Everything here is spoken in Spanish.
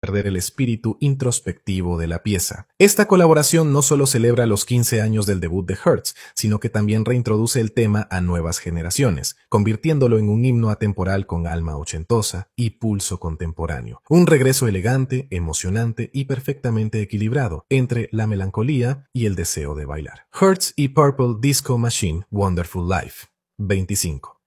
perder el espíritu introspectivo de la pieza. Esta colaboración no solo celebra los 15 años del debut de Hertz, sino que también reintroduce el tema a nuevas generaciones, convirtiéndolo en un himno atemporal con alma ochentosa y pulso contemporáneo. Un regreso elegante, emocionante y perfectamente equilibrado entre la melancolía y el deseo de bailar. Hertz y Purple Disco Machine Wonderful Life. 25.